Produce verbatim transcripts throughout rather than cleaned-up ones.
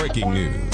Breaking news.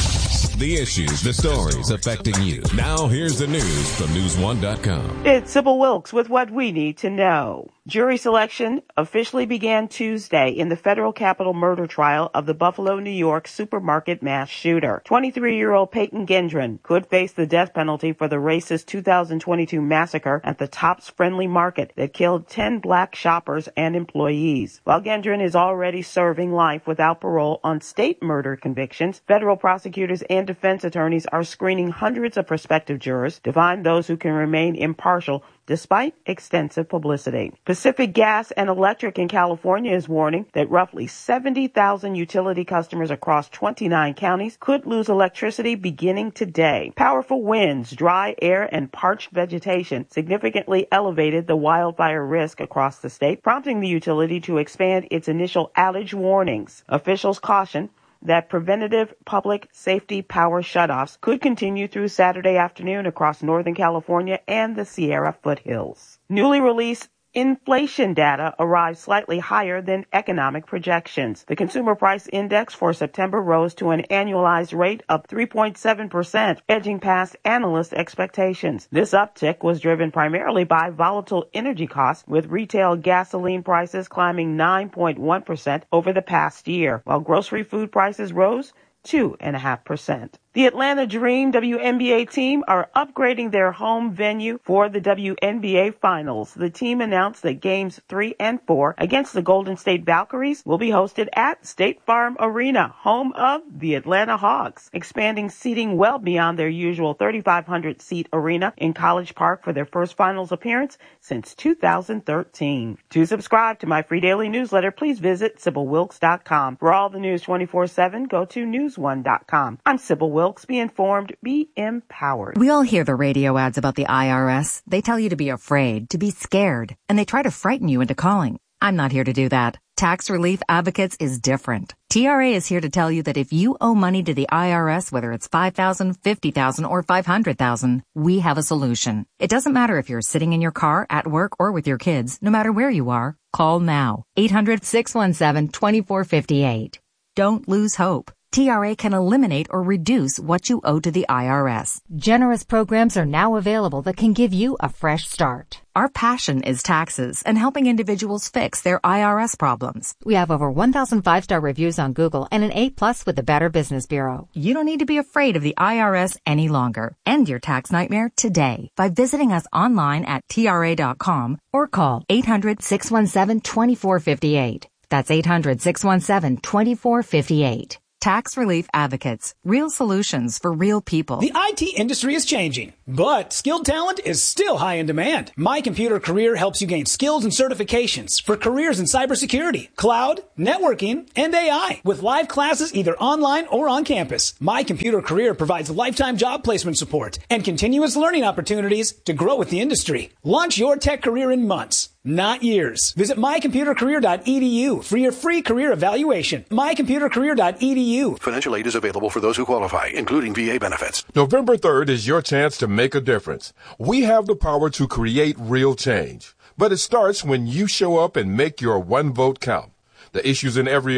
The issues, the stories affecting you. Now here's the news from news one dot com. It's Sybil Wilkes with what we need to know. Jury selection officially began Tuesday in the federal capital murder trial of the Buffalo, New York supermarket mass shooter. twenty-three-year-old Peyton Gendron could face the death penalty for the racist two thousand twenty-two massacre at the Tops Friendly Market that killed ten black shoppers and employees. While Gendron is already serving life without parole on state murder convictions, federal prosecutors and defense attorneys are screening hundreds of prospective jurors to find those who can remain impartial despite extensive publicity. Pacific Gas and Electric in California is warning that roughly seventy thousand utility customers across twenty-nine counties could lose electricity beginning today. Powerful winds, dry air, and parched vegetation significantly elevated the wildfire risk across the state, prompting the utility to expand its initial outage warnings. Officials caution that preventative public safety power shutoffs could continue through Saturday afternoon across Northern California and the Sierra foothills. Newly released inflation data arrived slightly higher than economic projections. The Consumer Price Index for September rose to an annualized rate of three point seven percent, edging past analyst expectations. This uptick was driven primarily by volatile energy costs, with retail gasoline prices climbing nine point one percent over the past year, while grocery food prices rose two point five percent. The Atlanta Dream W N B A team are upgrading their home venue for the W N B A Finals. The team announced that games three and four against the Golden State Valkyries will be hosted at State Farm Arena, home of the Atlanta Hawks, expanding seating well beyond their usual thirty-five hundred seat arena in College Park for their first finals appearance since two thousand thirteen. To subscribe to my free daily newsletter, please visit Sybil Wilkes dot com. For all the news twenty-four seven, go to news one dot com. I'm Sybil Wilkes. Be informed, be empowered. We all hear the radio ads about the I R S. They tell you to be afraid, to be scared, and they try to frighten you into calling. I'm not here to do that. Tax Relief Advocates is different. T R A is here to tell you that if you owe money to the I R S, whether it's five thousand dollars, fifty thousand dollars, or five hundred thousand dollars, we have a solution. It doesn't matter if you're sitting in your car, at work, or with your kids. No matter where you are, call now. eight hundred, six one seven, two four five eight. Don't lose hope. T R A can eliminate or reduce what you owe to the I R S. Generous programs are now available that can give you a fresh start. Our passion is taxes and helping individuals fix their I R S problems. We have over one thousand five-star reviews on Google and an A plus with the Better Business Bureau. You don't need to be afraid of the I R S any longer. End your tax nightmare today by visiting us online at T R A dot com or call eight hundred, six one seven, two four five eight. That's eight hundred, six one seven, two four five eight. Tax Relief Advocates. Real solutions for real people. The I T industry is changing, but skilled talent is still high in demand. My Computer Career helps you gain skills and certifications for careers in cybersecurity, cloud, networking, and A I. With live classes either online or on campus, My Computer Career provides lifetime job placement support and continuous learning opportunities to grow with the industry. Launch your tech career in months, not years. Visit my computer career dot e d u for your free career evaluation. my computer career dot e d u. Financial aid is available for those who qualify, including V A benefits. November third is your chance to make a difference. We have the power to create real change, but it starts when you show up and make your one vote count. The issues in every